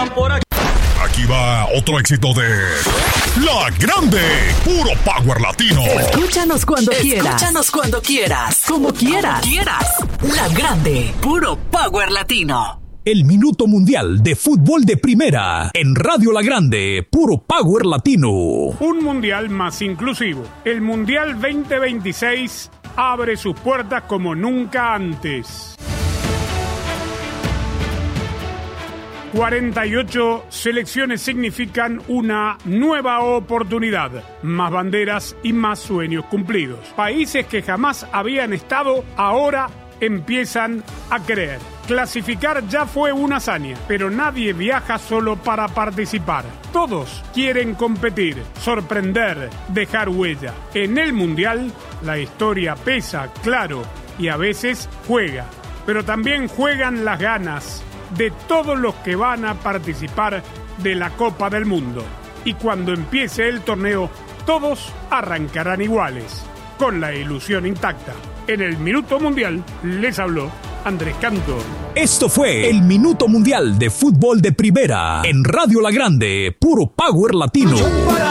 por aquí. Aquí va otro éxito de La Grande, puro power latino. Escúchanos cuando quieras. Escúchanos cuando quieras. Como quieras. La Grande, puro power latino. El Minuto Mundial de Fútbol de Primera en Radio La Grande, puro power latino. Un mundial más inclusivo. El Mundial 2026 abre sus puertas como nunca antes. 48 selecciones significan una nueva oportunidad, más banderas y más sueños cumplidos. Países que jamás habían estado, ahora empiezan a creer. Clasificar ya fue una hazaña, pero nadie viaja solo para participar. Todos quieren competir, sorprender, dejar huella. En el Mundial, la historia pesa, claro, y a veces juega, pero también juegan las ganas de todos los que van a participar de la Copa del Mundo. Y cuando empiece el torneo, todos arrancarán iguales, con la ilusión intacta. En el Minuto Mundial les habló Andrés Cantor. Esto fue el Minuto Mundial de Fútbol de Primera en Radio La Grande, puro power latino.